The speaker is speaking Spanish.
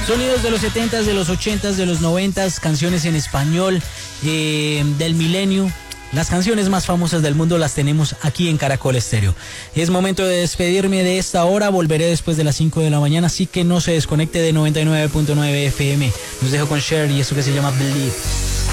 Sonidos de los 70s, de los 80s, de los 90s, canciones en español, del milenio. Las canciones más famosas del mundo las tenemos aquí en Caracol Estéreo. Es momento de despedirme de esta hora. Volveré después de las 5 de la mañana, así que no se desconecte de 99.9 FM. Los dejo con Cher y esto que se llama Believe.